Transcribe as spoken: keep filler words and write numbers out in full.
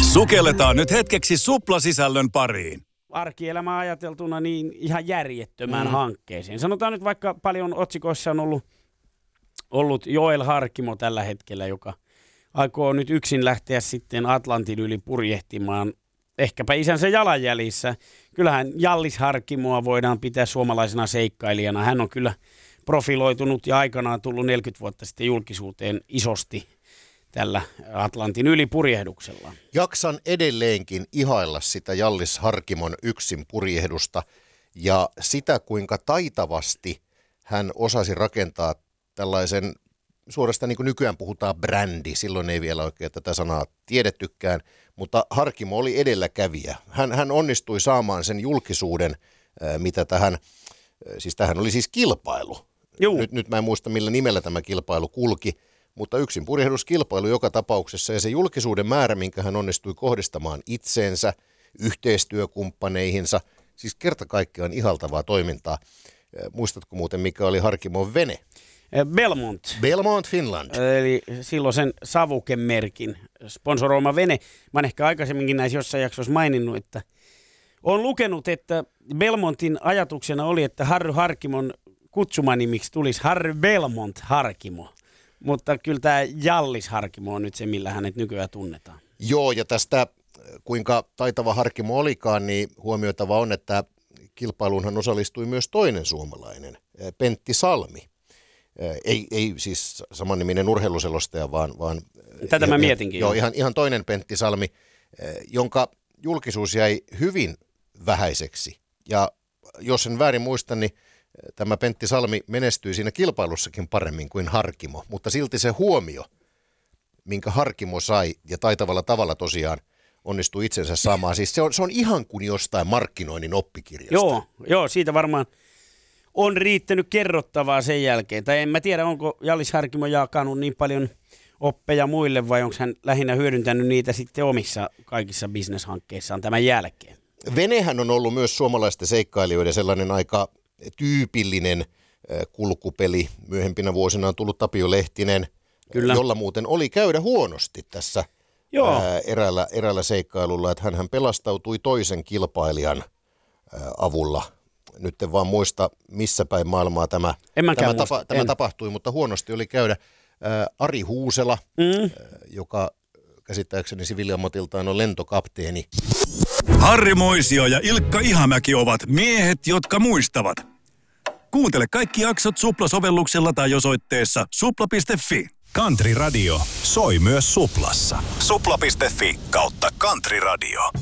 Sukelletaan nyt hetkeksi suplasisällön pariin. Arkielämä ajateltuna niin ihan järjettömään mm. hankkeeseen. Sanotaan nyt vaikka paljon otsikoissa on ollut, ollut Joel Harkimo tällä hetkellä, joka aikoo nyt yksin lähteä sitten Atlantin yli purjehtimaan ehkäpä isänsä jalanjäljissä. Kyllähän Jallis Harkimoa voidaan pitää suomalaisena seikkailijana. Hän on kyllä profiloitunut ja aikanaan tullut neljäkymmentä vuotta sitten julkisuuteen isosti tällä Atlantin yli purjehduksella. Jaksan edelleenkin ihailla sitä Jallis Harkimon yksin purjehdusta ja sitä, kuinka taitavasti hän osasi rakentaa tällaisen, suorastaan niin kuin nykyään puhutaan brändi, silloin ei vielä oikein tätä sanaa tiedettykään, mutta Harkimo oli edelläkävijä. Hän, hän onnistui saamaan sen julkisuuden, mitä tähän, siis tähän oli siis kilpailu. Nyt, nyt mä en muista, millä nimellä tämä kilpailu kulki, mutta yksin purjehduskilpailu joka tapauksessa ja se julkisuuden määrä, minkä hän onnistui kohdistamaan itseensä, yhteistyökumppaneihinsa, siis kerta kaikkiaan ihaltavaa toimintaa. Muistatko muuten, mikä oli Harkimon vene? Belmont. Belmont Finland. Eli silloin sen savukemerkin sponsoroima vene. Mä oon ehkä aikaisemminkin näissä jossain jaksoissa maininnut, että olen lukenut, että Belmontin ajatuksena oli, että Harry Harkimon kutsumanimiksi tulisi Harry Belmont Harkimo. Mutta kyllä tämä Jallis Harkimo on nyt se, millä hänet nykyään tunnetaan. Joo, ja tästä kuinka taitava Harkimo olikaan, niin huomioitava on, että kilpailuunhan osallistui myös toinen suomalainen, Pentti Salmi. Ei, ei siis samanniminen urheiluselostaja, vaan... vaan Tätä ihan, mä mietinkin. Joo, ihan, ihan toinen Pentti Salmi, jonka julkisuus jäi hyvin vähäiseksi. Ja jos en väärin muista, niin tämä Pentti Salmi menestyi siinä kilpailussakin paremmin kuin Harkimo, mutta silti se huomio, minkä Harkimo sai ja taitavalla tavalla tosiaan onnistui itsensä saamaan. Siis se on, se on ihan kuin jostain markkinoinnin oppikirjasta. Joo, joo, siitä varmaan on riittänyt kerrottavaa sen jälkeen. Tai en mä tiedä, onko Jallis Harkimo jakanut niin paljon oppeja muille vai onko hän lähinnä hyödyntänyt niitä sitten omissa kaikissa bisneshankkeissaan tämän jälkeen. Venehän on ollut myös suomalaisten seikkailijoiden sellainen aika tyypillinen kulkupeli. Myöhempinä vuosina on tullut Tapio Lehtinen, Kyllä. jolla muuten oli käydä huonosti tässä ää, eräällä, eräällä seikkailulla, että hän pelastautui toisen kilpailijan ää, avulla. Nyt en vaan muista, missä päin maailmaa tämä, tämä, tapa, tämä tapahtui, mutta huonosti oli käydä ää, Ari Huusela, mm. ää, joka käsittääkseni siviiliammatiltaan on lentokapteeni. Harri Moisio ja Ilkka Ihamäki ovat miehet, jotka muistavat. Kuuntele kaikki jaksot Supla-sovelluksella tai osoitteessa supla piste fi. Country Radio soi myös Suplassa. supla piste fi kautta Country Radio.